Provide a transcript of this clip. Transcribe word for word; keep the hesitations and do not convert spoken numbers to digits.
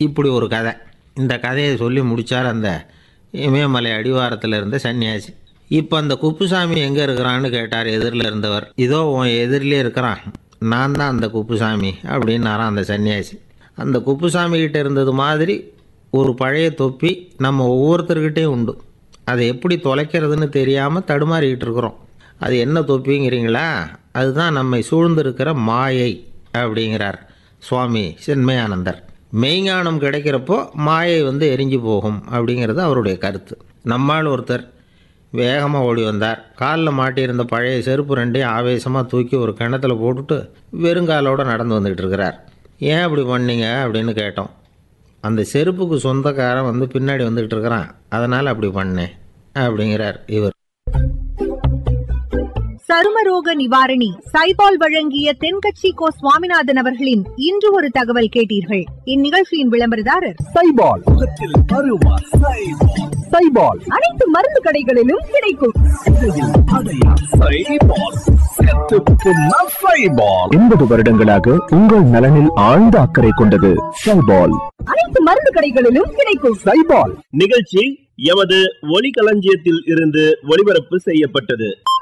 இப்படி ஒரு கதை. இந்த கதையை சொல்லி முடித்தார் அந்த இமயமலை அடிவாரத்தில் இருந்த சன்னியாசி. இப்போ அந்த குப்புசாமி எங்கே இருக்கிறான்னு கேட்டார் எதிரில் இருந்தவர். இதோ உன் எதிரிலே இருக்கிறான், நான் தான் அந்த குப்புசாமி அப்படின்னாரான் அந்த சன்னியாசி. அந்த குப்புசாமிகிட்ட இருந்தது மாதிரி ஒரு பழைய தொப்பி நம்ம ஒவ்வொருத்தர்கிட்டையும் உண்டு. அதை எப்படி தொலைக்கிறதுன்னு தெரியாமல் தடுமாறிக்கிட்டு இருக்கிறோம். அது என்ன தொப்பிங்கிறீங்களா? அதுதான் நம்மை சூழ்ந்திருக்கிற மாயை அப்படிங்கிறார் சுவாமி சின்மயானந்தர். மெய்ஞானம் கிடைக்கிறப்போ மாயை வந்து எரிஞ்சு போகும் அப்படிங்கிறது அவருடைய கருத்து. நம்மால் ஒருத்தர் வேகமாக ஓடி வந்தார். காலில் மாட்டியிருந்த பழைய செருப்பு ரெண்டையும் ஆவேசமாக தூக்கி ஒரு கிணத்துல போட்டுட்டு வெறுங்காலோடு நடந்து வந்துக்கிட்டு இருக்கிறார். ஏன் அப்படி பண்ணீங்க அப்படின்னு கேட்டோம். அந்த செருப்புக்கு சொந்தக்காரன் வந்து பின்னாடி வந்துக்கிட்டு இருக்கிறான், அதனால் அப்படி பண்ணேன் அப்படிங்கிறார் இவர். சருமரோக நிவாரணி சைபால் வழங்கிய தென்கட்சி கோ சுவாமிநாதன் அவர்களின் இன்று ஒரு தகவல் கேட்டீர்கள். இந்நிகழ்ச்சியின் விளம்பரதாரர் சைபால். சைபால் அனைத்து மருந்து கடைகளிலும் கிடைக்கும். எண்பது வருடங்களாக உங்கள் நலனில் ஆழ்ந்த அக்கறை கொண்டது சைபால். அனைத்து மருந்து கடைகளிலும் கிடைக்கும் சைபால். நிகழ்ச்சி எமது ஒலிகளஞ்சியத்தில் இருந்து ஒளிபரப்பு செய்யப்பட்டது.